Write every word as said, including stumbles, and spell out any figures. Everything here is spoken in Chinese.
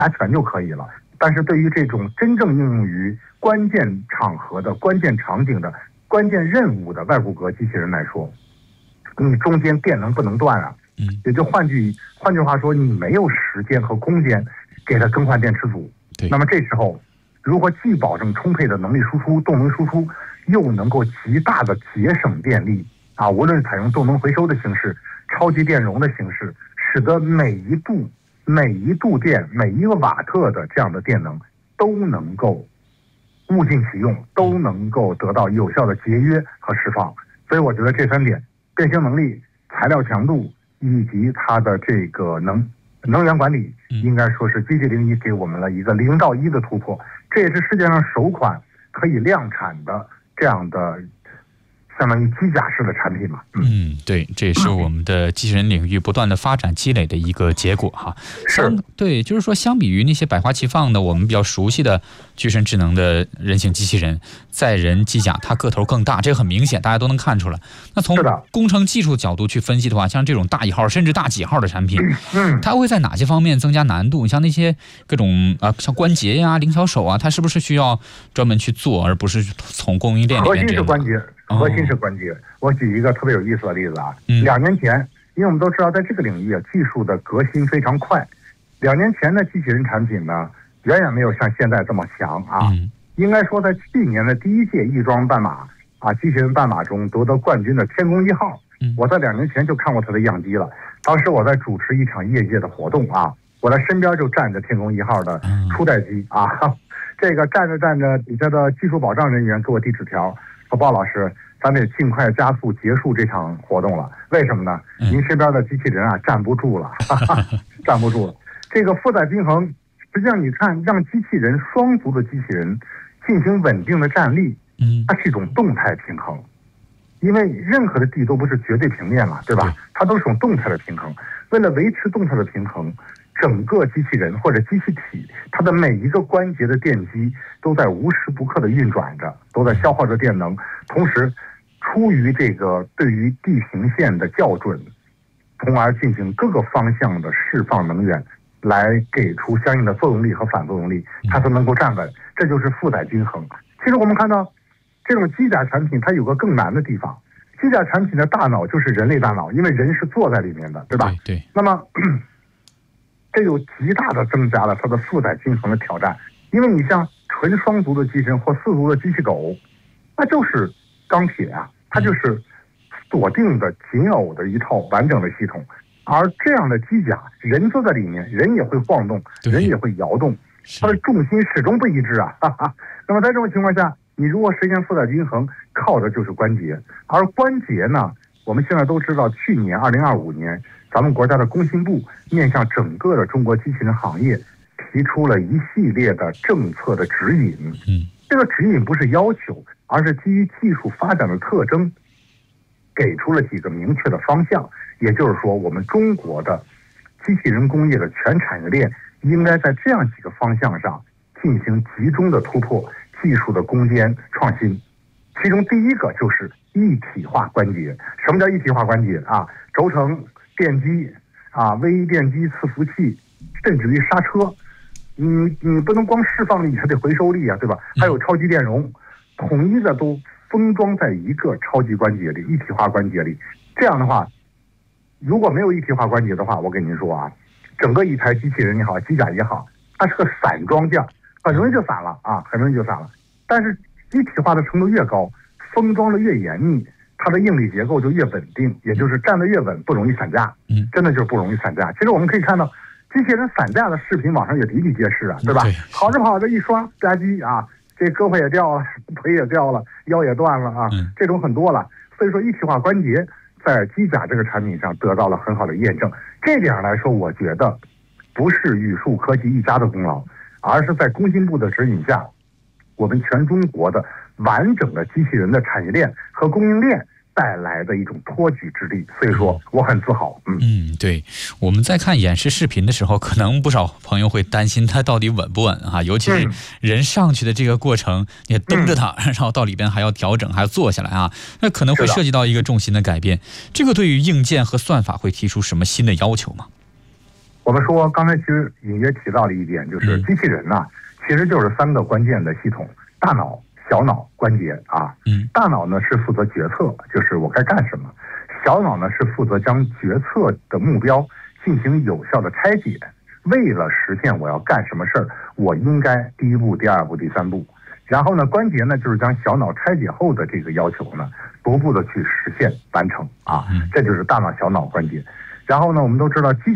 安全就可以了。但是对于这种真正应用于关键场合的关键场景的关键任务的外骨骼机器人来说，你中间电能不能断啊？ 嗯， 也就换句换句话说，你没有时间和空间给它更换电池组。 对， 那么这时候，如果既保证充沛的能力输出、动能输出，又能够极大的节省电力啊，无论是采用动能回收的形式、超级电容的形式，使得每一度、每一度电、每一个瓦特的这样的电能都能够物尽其用，都能够得到有效的节约和释放。所以我觉得这三点：变形能力、材料强度以及它的这个能能源管理，应该说是机器零一给我们了一个零到一的突破。这也是世界上首款可以量产的这样的相当于机甲式的产品嘛。 嗯, 嗯，对，这也是我们的机器人领域不断的发展积累的一个结果哈。 是， 对，就是说，相比于那些百花齐放的我们比较熟悉的具身智能的人形机器人，载人机甲它个头更大，这个很明显，大家都能看出来。那从工程技术角度去分析的话，像这种大一号甚至大几号的产品， 嗯， 它会在哪些方面增加难度？像那些各种啊，像关节呀、灵巧手啊，它是不是需要专门去做，而不是从供应链里面？ 核心是关节。核心是关节。我举一个特别有意思的例子啊，嗯、两年前，因为我们都知道，在这个领域啊，技术的革新非常快。两年前的机器人产品呢，远远没有像现在这么强啊。嗯、应该说，在去年的第一届翼装半马啊，机器人半马中夺得冠军的天宫一号，嗯、我在两年前就看过它的样机了。当时我在主持一场业界的活动啊，我的身边就站着天宫一号的初代机啊，这个站着站着，底下的技术保障人员给我递纸条。说鲍老师，咱得尽快加速结束这场活动了。为什么呢？您身边的机器人啊站不住了，哈哈，站不住了。这个负载均衡，实际上你看，让机器人双足的机器人进行稳定的站立，它是一种动态平衡。因为任何的地都不是绝对平面嘛，对吧？它都是一种动态的平衡。为了维持动态的平衡，整个机器人或者机器体，它的每一个关节的电机都在无时不刻的运转着，都在消耗着电能。同时，出于这个对于地平线的校准，从而进行各个方向的释放能源，来给出相应的作用力和反作用力，它才能够站稳。这就是负载均衡。其实我们看到，这种机甲产品它有个更难的地方。机甲产品的大脑就是人类大脑，因为人是坐在里面的，对吧？ 对。对， 那么这有极大的增加了它的负载均衡的挑战，因为你像纯双足的机器人或四足的机器狗，那就是钢铁啊，它就是锁定的紧偶的一套完整的系统。而这样的机甲，人坐在里面，人也会晃动，人也会摇动，它的重心始终不一致啊。哈哈。那么在这种情况下，你如果实现负载均衡，靠的就是关节。而关节呢，我们现在都知道，去年二零二五年，咱们国家的工信部面向整个的中国机器人行业提出了一系列的政策的指引。 嗯， 这个指引不是要求，而是基于技术发展的特征，给出了几个明确的方向。也就是说，我们中国的机器人工业的全产业链应该在这样几个方向上进行集中的突破，技术的攻坚创新。其中第一个就是一体化关节。什么叫一体化关节啊？轴承、电机啊、微电机、伺服器，甚至于刹车，你你不能光释放力，还得回收力啊，对吧？还有超级电容，统一的都封装在一个超级关节里，一体化关节里。这样的话，如果没有一体化关节的话，我跟您说啊，整个一台机器人也好，机甲也好，它是个散装件，很容易就散了啊，很容易就散了。但是一体化的程度越高，封装的越严密，它的应力结构就越稳定，也就是站得越稳，不容易散架。嗯，真的就是不容易散架。其实我们可以看到，机器人散架的视频网上也比比皆是啊，对吧？跑着跑着一刷吧唧啊，这胳膊也掉了，腿也掉了，腰也断了啊，这种很多了。所以说，一体化关节在机甲这个产品上得到了很好的验证。这点上来说，我觉得不是宇树科技一家的功劳，而是在工信部的指引下，我们全中国的完整的机器人的产业链和供应链带来的一种托举之力。所以说我很自豪。嗯嗯，对，我们在看演示视频的时候，可能不少朋友会担心它到底稳不稳啊，尤其是人上去的这个过程，你蹬着它，嗯、然后到里边还要调整，还要坐下来啊，那可能会涉及到一个重心的改变。这个对于硬件和算法会提出什么新的要求吗？ 我们说刚才其实隐约提到了一点，就是机器人呐、啊，其实就是三个关键的系统：大脑、小脑、关节啊。 嗯， 大脑呢是负责决策，就是我该干什么；小脑呢是负责将决策的目标进行有效的拆解。为了实现我要干什么事儿，我应该第一步、第二步、第三步。然后呢，关节呢就是将小脑拆解后的这个要求呢，逐步的去实现完成啊，这就是大脑、小脑、关节。然后呢，我们都知道机